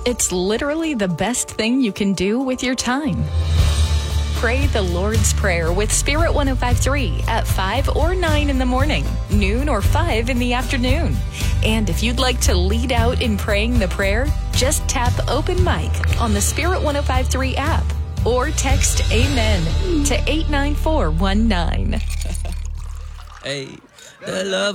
It's literally the best thing you can do with your time. Pray the Lord's Prayer with Spirit 105.3 at 5 or 9 in the morning, noon or 5 in the afternoon. And if you'd like to lead out in praying the prayer, just tap Open Mic on the Spirit 105.3 app or text Amen to 89419. Hey, the love